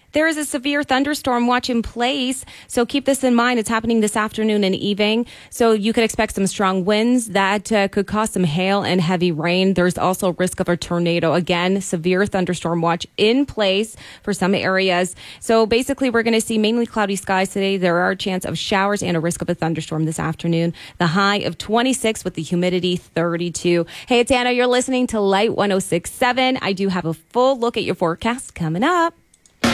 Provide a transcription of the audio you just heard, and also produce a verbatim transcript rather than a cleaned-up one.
There is a severe thunderstorm watch in place, so keep this in mind. It's happening this afternoon and evening, so you could expect some strong winds that uh, could cause some hail and heavy rain. There's also risk of a tornado. Again, severe thunderstorm watch in place for some areas. So basically, we're going to see mainly cloudy skies today. There are a chance of showers and a risk of a thunderstorm this afternoon. The high of twenty-six with the humidity thirty-two. Hey, it's Anna. You're listening to Light one oh six point seven. I do have a full look at your forecast coming up.